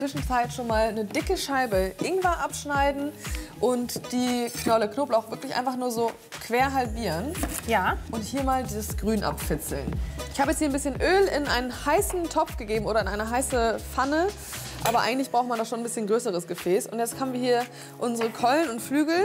Zwischenzeit schon mal eine dicke Scheibe Ingwer abschneiden und die Knolle Knoblauch wirklich einfach nur so quer halbieren. Ja. Und hier mal dieses Grün abfitzeln. Ich habe jetzt hier ein bisschen Öl in einen heißen Topf gegeben oder in eine heiße Pfanne. Aber eigentlich braucht man da schon ein bisschen größeres Gefäß. Und jetzt haben wir hier unsere Kollen und Flügel.